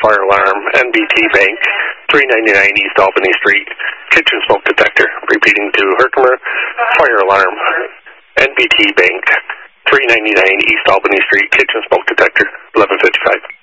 fire alarm, NBT Bank, 399 East Albany Street, kitchen smoke detector. Repeating to Herkimer, fire alarm, NBT Bank, 399 East Albany Street, kitchen smoke detector, 1155.